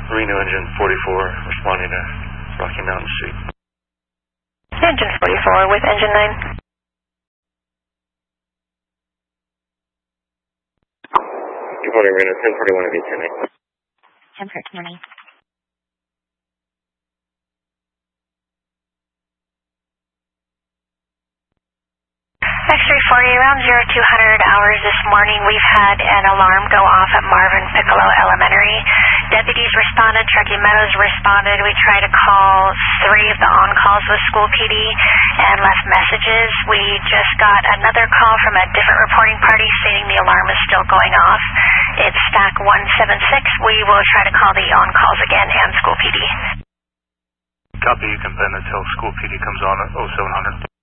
Reno Engine 44 responding to Rocky Mountain Street. Engine 44 with Engine 9. Reporting Reno 1041 of E10A. 1041. X340, around 0200 hours this morning, we've had an alarm go off at Marvin Piccolo Elementary. Deputies responded, Truckee Meadows responded. We tried to call 3 of the on-calls with school PD and left messages. We just got another call from a different reporting party stating the alarm is still going off. It's stack 176. We will try to call the on-calls again and school PD. Copy, you can bend until school PD comes on at 0700.